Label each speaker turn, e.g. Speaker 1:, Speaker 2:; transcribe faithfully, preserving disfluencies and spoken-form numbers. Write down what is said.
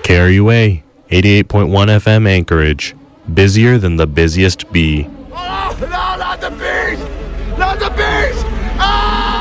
Speaker 1: K R U A, eighty-eight point one F M Anchorage. Busier than the busiest bee.
Speaker 2: Oh, no, not the bees! Not the bees! Ah!